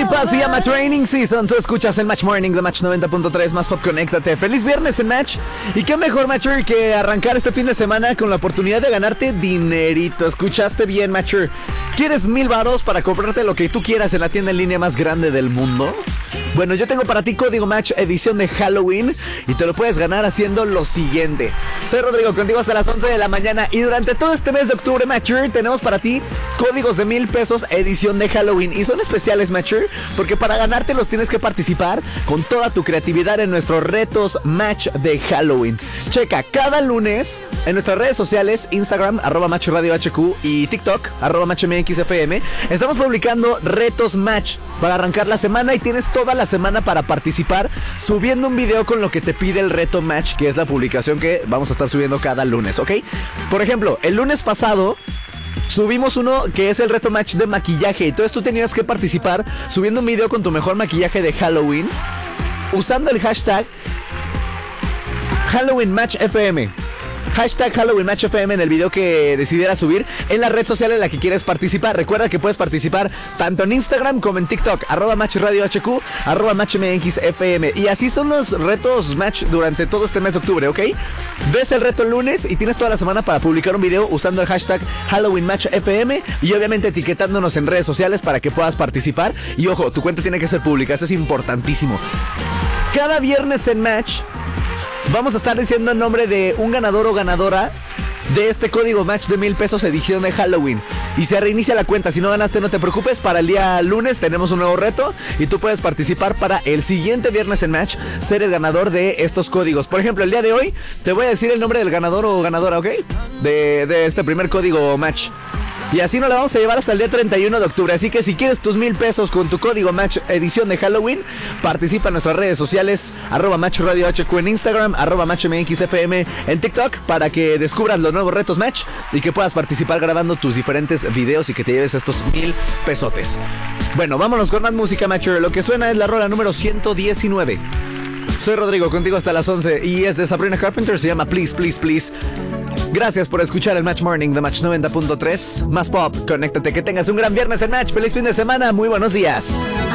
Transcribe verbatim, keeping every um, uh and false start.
paz, se llama Training Season. Tú escuchas el Match Morning de Match noventa punto tres, Más Pop, conéctate. Feliz viernes en Match. Y qué mejor, Matcher, que arrancar este fin de semana con la oportunidad de ganarte dinerito. Escuchaste bien, Matcher. ¿Quieres mil varos para comprarte lo que tú quieras en la tienda en línea más grande del mundo? Bueno, yo tengo para ti Código Match edición de Halloween y te lo puedes ganar haciendo lo siguiente. Soy Rodrigo, contigo hasta las once de la mañana y durante todo este mes de octubre, Matcher, tenemos para ti códigos de mil pesos edición de Halloween y son especiales, Matcher, porque para ganártelos tienes que participar con toda tu creatividad en nuestros retos Match de Halloween. Checa cada lunes en nuestras redes sociales, Instagram, arroba Match Radio H Q y TikTok, arroba Match M X F M. Estamos publicando retos Match para arrancar la semana y tienes toda la semana para participar subiendo un video con lo que te pide el reto Match, que es la publicación que vamos a estar subiendo cada lunes, ¿ok? Por ejemplo, el lunes pasado subimos uno que es el reto Match de maquillaje. Entonces tú tenías que participar subiendo un video con tu mejor maquillaje de Halloween usando el hashtag Halloween Match F M. Hashtag Halloween Match F M en el video que decidieras subir en la red social en la que quieres participar. Recuerda que puedes participar tanto en Instagram como en TikTok, arroba Match Radio H Q, arroba Match M X F M. Y así son los retos Match durante todo este mes de octubre, ¿ok? Ves el reto el lunes y tienes toda la semana para publicar un video usando el hashtag Halloween Match F M y obviamente etiquetándonos en redes sociales para que puedas participar. Y ojo, tu cuenta tiene que ser pública, eso es importantísimo. Cada viernes en Match vamos a estar diciendo el nombre de un ganador o ganadora de este código Match de mil pesos edición de Halloween. Y se reinicia la cuenta. Si no ganaste, no te preocupes. Para el día lunes tenemos un nuevo reto y tú puedes participar para el siguiente viernes en Match ser el ganador de estos códigos. Por ejemplo, el día de hoy te voy a decir el nombre del ganador o ganadora, ¿ok? De, de este primer código Match. Y así nos la vamos a llevar hasta el día treinta y uno de octubre. Así que si quieres tus mil pesos con tu código Match edición de Halloween, participa en nuestras redes sociales, arroba Match Radio H Q en Instagram, arroba Match M X F M en TikTok, para que descubras los nuevos retos Match y que puedas participar grabando tus diferentes videos y que te lleves estos mil pesotes. Bueno, vámonos con más música, Matcher. Lo que suena es la rola número ciento diecinueve. Soy Rodrigo, contigo hasta las once y es de Sabrina Carpenter, se llama Please, Please, Please. Gracias por escuchar el Match Morning de Match noventa punto tres. Más pop, conéctate, que tengas un gran viernes en Match. Feliz fin de semana, muy buenos días.